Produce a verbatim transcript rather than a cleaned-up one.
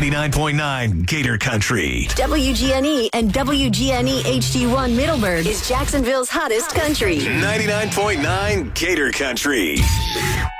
ninety-nine point nine Gator Country. W G N E and W G N E H D one Middleburg is Jacksonville's hottest country. ninety-nine point nine Gator Country.